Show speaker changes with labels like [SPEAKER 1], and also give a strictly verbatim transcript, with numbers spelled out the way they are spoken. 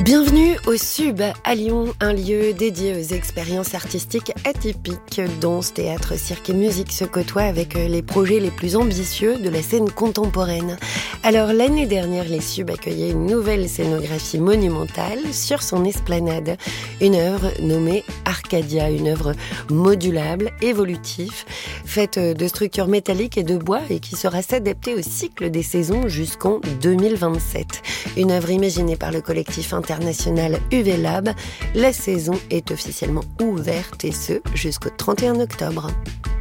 [SPEAKER 1] Bienvenue au Sub à Lyon, un lieu dédié aux expériences artistiques atypiques. Danse, théâtre, cirque et musique se côtoient avec les projets les plus ambitieux de la scène contemporaine. Alors l'année dernière, les Sub accueillaient une nouvelle scénographie monumentale sur son esplanade. Une œuvre nommée Arcadia, une œuvre modulable, évolutive, faite de structures métalliques et de bois et qui sera s'adapter au cycle des saisons jusqu'en deux mille vingt-sept. Une œuvre imaginée par le collectif international U V Lab. La saison est officiellement ouverte et ce jusqu'au trente et un octobre.